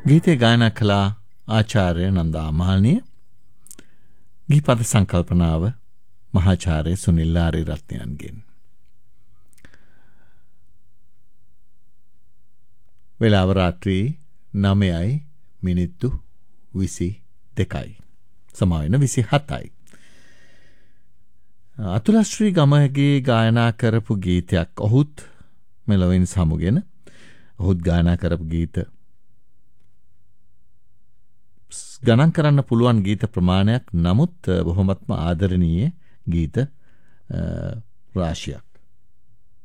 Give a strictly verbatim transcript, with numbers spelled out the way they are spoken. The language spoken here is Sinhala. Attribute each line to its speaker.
Speaker 1: ගීතේ ගායනා කළ ආචාර්ය නන්දා මාල්නිය. ගීපද සංකල්පනාව මහාචාර්ය සුනිල් ආරියරත්නයන්ගෙන්. වෙලාව රාත්‍රී නවයයි මිනිත්තු විසි දෙකයි. සමාවෙන විසි හතයි. අතුලශ්‍රී ගමගේ ගායනා කරපු ගීතයක් ඔහුත් මෙලොවින් සමුගෙන ඔහුත් ගායනා කරපු ගීත ගණන් කරන්න පුළුවන් ගීත ප්‍රමාණයක්, නමුත් බොහොමත්ම ආදරණීය ගීත රාශියක්.